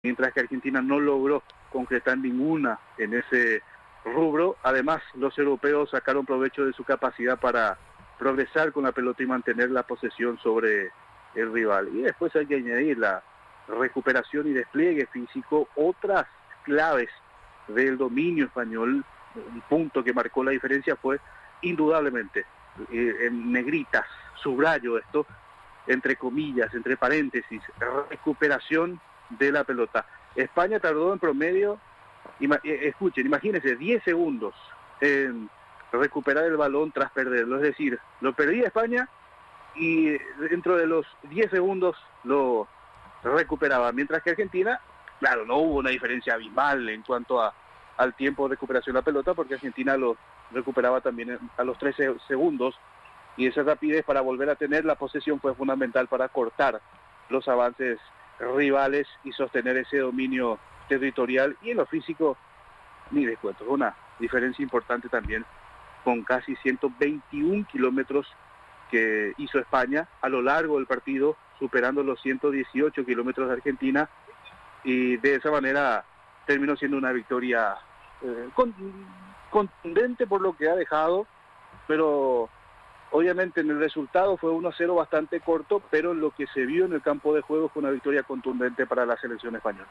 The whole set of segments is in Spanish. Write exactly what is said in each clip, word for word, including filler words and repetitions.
mientras que Argentina no logró concretar ninguna en ese rubro. Además, los europeos sacaron provecho de su capacidad para progresar con la pelota y mantener la posesión sobre el rival. Y después hay que añadir la recuperación y despliegue físico, otras claves del dominio español. Un punto que marcó la diferencia fue indudablemente, eh, en negritas, subrayo esto, entre comillas, entre paréntesis, recuperación de la pelota. España tardó en promedio, ima, eh, escuchen, imagínense, diez segundos en recuperar el balón tras perderlo. Es decir, lo perdía España y dentro de los diez segundos lo recuperaba. Mientras que Argentina, claro, no hubo una diferencia abismal en cuanto a al tiempo de recuperación de la pelota, porque Argentina lo recuperaba también a los trece segundos, y esa rapidez para volver a tener la posesión fue fundamental para cortar los avances rivales y sostener ese dominio territorial. Y en lo físico, ni les cuento, una diferencia importante también, con casi ciento veintiún kilómetros que hizo España a lo largo del partido, superando los ciento dieciocho kilómetros de Argentina, y de esa manera terminó siendo una victoria eh, con, contundente por lo que ha dejado, pero obviamente en el resultado fue uno a cero bastante corto, pero lo que se vio en el campo de juego fue una victoria contundente para la selección española.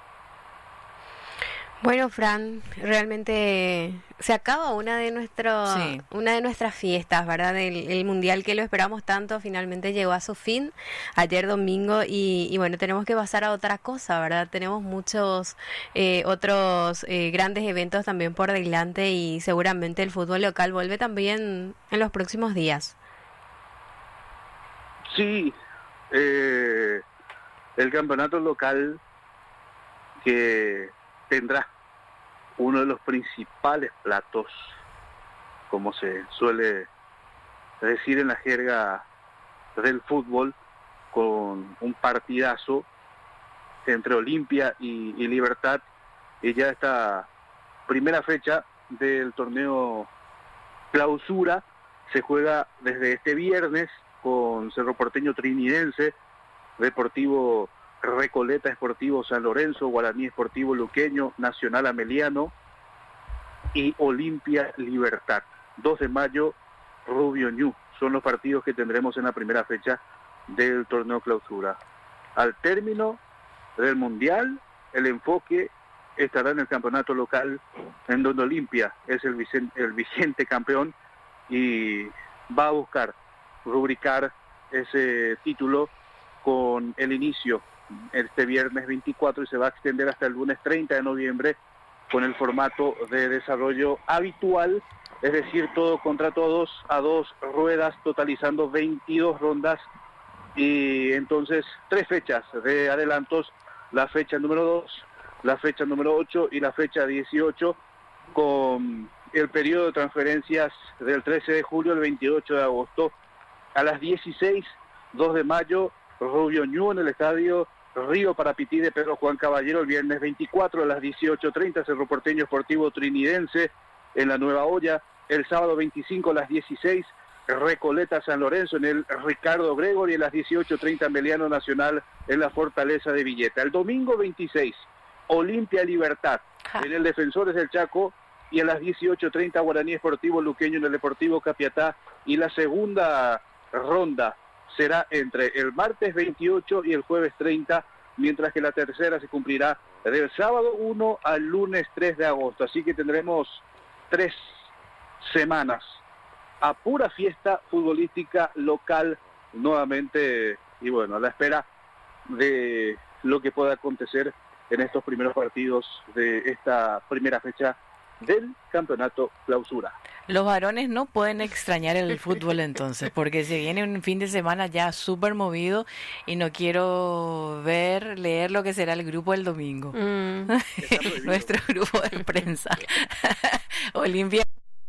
Bueno, Fran, realmente se acaba una de nuestros, sí. una de nuestras fiestas, ¿verdad? El, el mundial que lo esperamos tanto finalmente llegó a su fin ayer domingo y, y bueno, tenemos que pasar a otra cosa, ¿verdad? Tenemos muchos eh, otros eh, grandes eventos también por delante y seguramente el fútbol local vuelve también en los próximos días. Sí, eh, el campeonato local que tendrá uno de los principales platos, como se suele decir en la jerga del fútbol, con un partidazo entre Olimpia y, y Libertad, y ya esta primera fecha del torneo Clausura se juega desde este viernes con Cerro Porteño Trinidense, Deportivo Recoleta Esportivo San Lorenzo, Guaraní Esportivo Luqueño, Nacional Ameliano y Olimpia Libertad. dos de mayo, Rubio Ñu. Son los partidos que tendremos en la primera fecha del torneo Clausura. Al término del Mundial, el enfoque estará en el campeonato local, en donde Olimpia es el, vicente, el vigente campeón y va a buscar rubricar ese título con el inicio este viernes veinticuatro y se va a extender hasta el lunes treinta de noviembre con el formato de desarrollo habitual, es decir, todo contra todos a dos ruedas, totalizando veintidós rondas, y entonces tres fechas de adelantos, la fecha número dos, la fecha número ocho y la fecha dieciocho, con el periodo de transferencias del trece de julio al veintiocho de agosto. A las dieciséis, dos de mayo, Rubio Ñu en el estadio Río Parapití de Pedro Juan Caballero. El viernes veinticuatro a las dieciocho treinta, Cerro Porteño Esportivo Trinidense en la Nueva Olla. El sábado veinticinco a las dieciséis, Recoleta San Lorenzo en el Ricardo Gregory. A las dieciocho treinta, Meliano Nacional en la Fortaleza de Villeta. El domingo veintiséis, Olimpia Libertad en el Defensores del Chaco. Y a las dieciocho treinta, Guaraní Esportivo Luqueño en el Deportivo Capiatá. Y la segunda ronda será entre el martes veintiocho y el jueves treinta, mientras que la tercera se cumplirá del sábado uno al lunes tres de agosto. Así que tendremos tres semanas a pura fiesta futbolística local nuevamente, y bueno, a la espera de lo que pueda acontecer en estos primeros partidos de esta primera fecha del campeonato Clausura. Los varones no pueden extrañar el fútbol entonces, porque se viene un fin de semana ya súper movido y no quiero ver, leer lo que será el grupo el domingo. Mm. Nuestro grupo de prensa. Olimpia.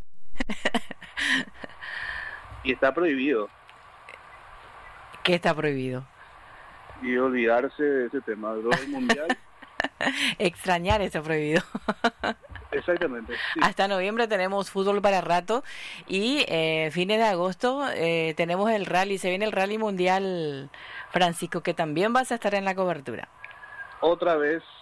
Y está prohibido. ¿Qué está prohibido? Y olvidarse de ese tema, del mundial. Extrañar está prohibido. Exactamente. Sí. Hasta noviembre tenemos fútbol para rato y eh, fines de agosto eh, tenemos el rally, se viene el rally mundial, Francisco, que también vas a estar en la cobertura. otra vez